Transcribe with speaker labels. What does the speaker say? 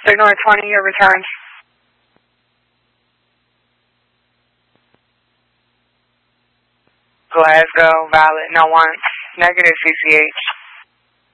Speaker 1: Signal 20, your return. Glasgow, valid, no once. Negative CCH.